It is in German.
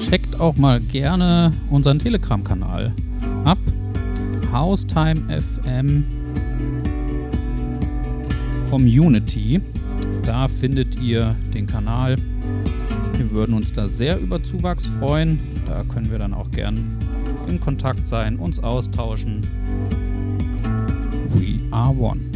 checkt auch mal gerne unseren Telegram-Kanal ab. Haustime FM Community. Da findet ihr den Kanal. Wir würden uns da sehr über Zuwachs freuen. Da können wir dann auch gern in Kontakt sein, uns austauschen. We are one.